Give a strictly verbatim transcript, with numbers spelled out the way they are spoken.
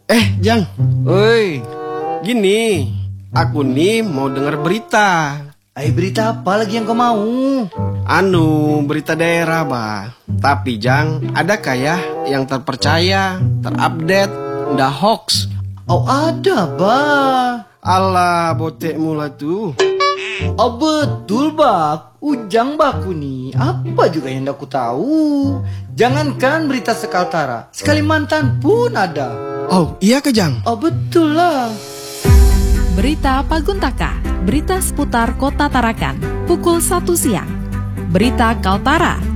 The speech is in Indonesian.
Eh, Jang, Oi, gini, aku nih mau dengar berita. ay berita apa lagi yang kau mau? Anu, berita daerah, bah. Tapi, Jang, ada kayak yang terpercaya, terupdate, ndak hoax. Oh ada, bah. Alah, botek mula tuh. Oh betul, bak. Ujang baku nih. Apa juga yang aku tahu. Jangankan berita sekaltara, sekali mantan pun ada. Oh, iya ke, Jang? Oh betul lah. Berita Paguntaka, berita seputar Kota Tarakan, pukul satu siang. Berita Kaltara,